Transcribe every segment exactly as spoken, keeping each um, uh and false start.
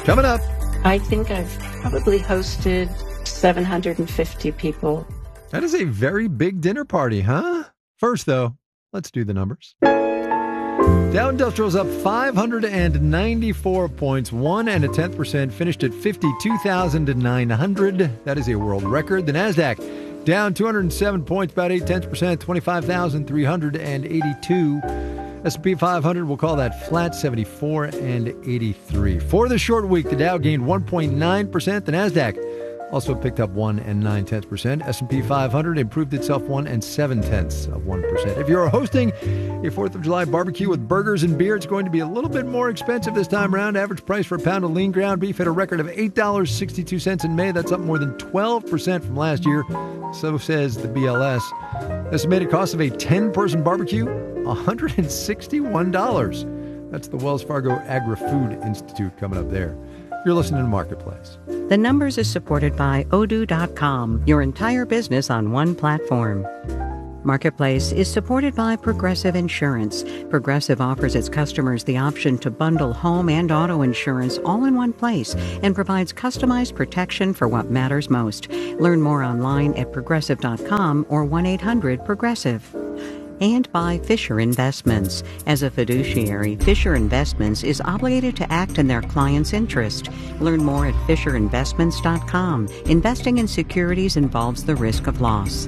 Coming up. I think I've probably hosted seven hundred fifty people. That is a very big dinner party, huh? First, though, let's do the numbers. Dow Industrial's up five hundred ninety-four points, one and a tenth percent, finished at fifty-two thousand nine hundred. That is a world record. The NASDAQ down two hundred seven points, about eight tenths percent, twenty-five thousand three hundred eighty-two. S and P five hundred, we'll call that flat, seventy-four and eighty-three. For the short week, the Dow gained one point nine percent. The NASDAQ also picked up one and nine tenths percent. S and P five hundred improved itself one and seven tenths of one percent. If you're hosting a fourth of July barbecue with burgers and beer, it's going to be a little bit more expensive this time around. Average price for a pound of lean ground beef hit a record of eight dollars and sixty-two cents in May. That's up more than twelve percent from last year. So says the B L S. Estimated cost of a ten-person barbecue, one hundred sixty-one dollars. That's the Wells Fargo Agri-Food Institute coming up there. You're listening to Marketplace. The Numbers is supported by Odoo dot com, your entire business on one platform. Marketplace is supported by Progressive Insurance. Progressive offers its customers the option to bundle home and auto insurance all in one place and provides customized protection for what matters most. Learn more online at progressive dot com or one eight hundred progressive. And by Fisher Investments. As a fiduciary, Fisher Investments is obligated to act in their client's interest. Learn more at fisher investments dot com. Investing in securities involves the risk of loss.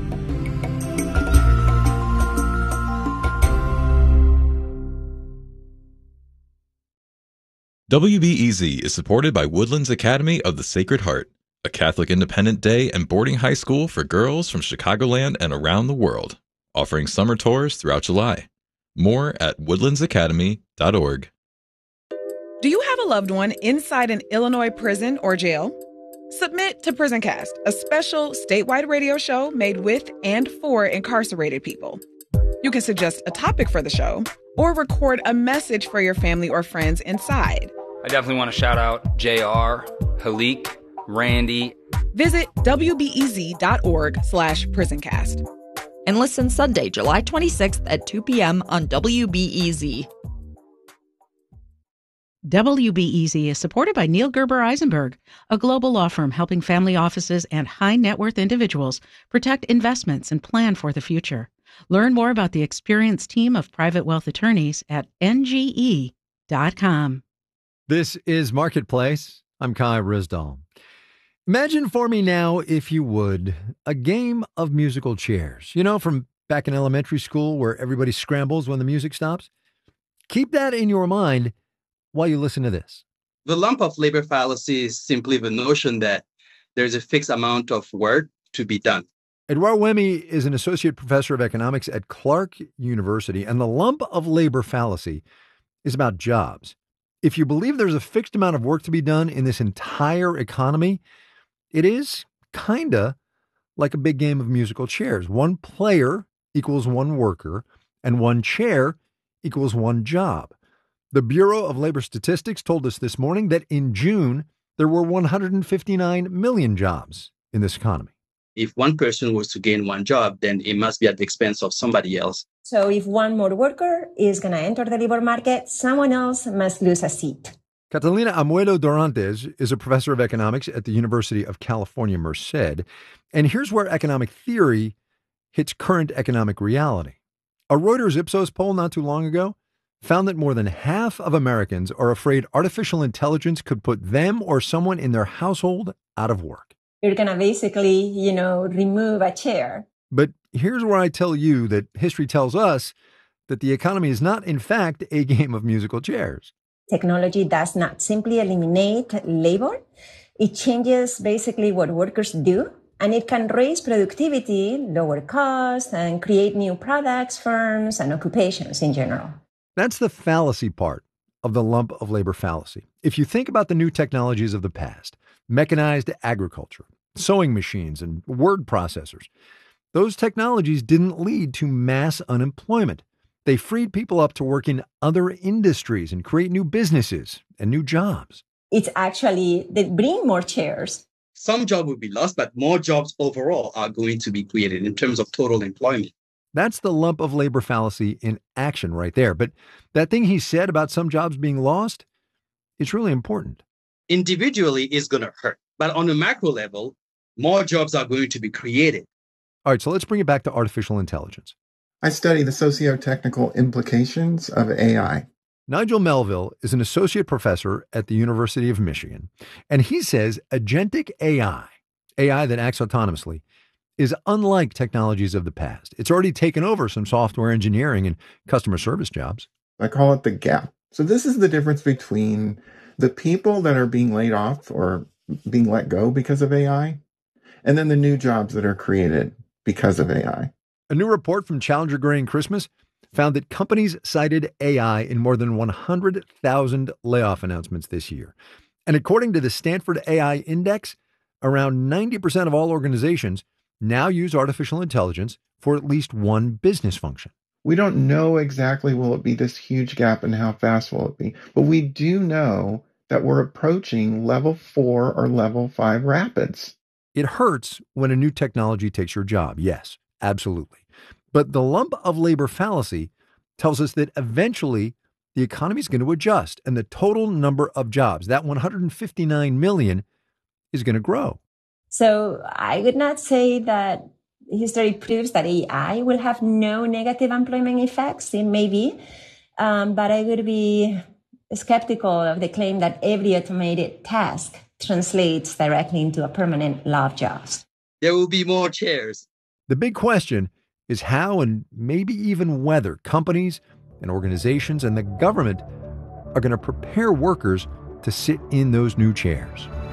W B E Z is supported by Woodlands Academy of the Sacred Heart, a Catholic independent day and boarding high school for girls from Chicagoland and around the world, offering summer tours throughout July. More at woodlands academy dot org. Do you have a loved one inside an Illinois prison or jail? Submit to PrisonCast, a special statewide radio show made with and for incarcerated people. You can suggest a topic for the show or record a message for your family or friends inside. I definitely want to shout out J R, Halik, Randy. Visit W B E Z dot org slash prisoncast. And listen Sunday, July twenty-sixth at two p.m. on W B E Z. W B E Z is supported by Neil Gerber Eisenberg, a global law firm helping family offices and high net worth individuals protect investments and plan for the future. Learn more about the experienced team of private wealth attorneys at N G E dot com. This is Marketplace. I'm Kai Rizdal. Imagine for me now, if you would, a game of musical chairs. You know, from back in elementary school where everybody scrambles when the music stops? Keep that in your mind while you listen to this. The lump of labor fallacy is simply the notion that there's a fixed amount of work to be done. Edouard Wemy is an associate professor of economics at Clark University, and the lump of labor fallacy is about jobs. If you believe there's a fixed amount of work to be done in this entire economy, it is kinda like a big game of musical chairs. One player equals one worker, and one chair equals one job. The Bureau of Labor Statistics told us this morning that in June, there were one hundred fifty-nine million jobs in this economy. If one person was to gain one job, then it must be at the expense of somebody else. So if one more worker is going to enter the labor market, someone else must lose a seat. Catalina Amuelo Dorantes is a professor of economics at the University of California, Merced. And here's where economic theory hits current economic reality. A Reuters Ipsos poll not too long ago found that more than half of Americans are afraid artificial intelligence could put them or someone in their household out of work. You're going to basically, you know, remove a chair. But here's where I tell you that history tells us that the economy is not, in fact, a game of musical chairs. Technology does not simply eliminate labor. It changes basically what workers do, and it can raise productivity, lower costs, and create new products, firms, and occupations in general. That's the fallacy part of the lump of labor fallacy. If you think about the new technologies of the past, mechanized agriculture, sewing machines, and word processors, those technologies didn't lead to mass unemployment. They freed people up to work in other industries and create new businesses and new jobs. It's actually, they bring more chairs. Some jobs will be lost, but more jobs overall are going to be created in terms of total employment. That's the lump of labor fallacy in action right there. But that thing he said about some jobs being lost, it's really important. individually it's going to hurt. But on a macro level, more jobs are going to be created. All right, so let's bring it back to artificial intelligence. I study the socio-technical implications of A I. Nigel Melville is an associate professor at the University of Michigan, and he says agentic A I, A I that acts autonomously, is unlike technologies of the past. It's already taken over some software engineering and customer service jobs. I call it the gap. So this is the difference between the people that are being laid off or being let go because of A I, and then the new jobs that are created because of A I. A new report from Challenger Gray and Christmas found that companies cited A I in more than one hundred thousand layoff announcements this year. And according to the Stanford A I Index, around ninety percent of all organizations now use artificial intelligence for at least one business function. We don't know exactly will it be this huge gap and how fast will it be, but we do know that we're approaching level four or level five rapids. It hurts when a new technology takes your job. Yes, absolutely. But the lump of labor fallacy tells us that eventually the economy is going to adjust and the total number of jobs, that one hundred fifty-nine million, is going to grow. So I would not say that history proves that A I will have no negative employment effects. It may be, um, but I would be skeptical of the claim that every automated task translates directly into a permanent lot of jobs. There will be more chairs. The big question is how and maybe even whether companies and organizations and the government are going to prepare workers to sit in those new chairs.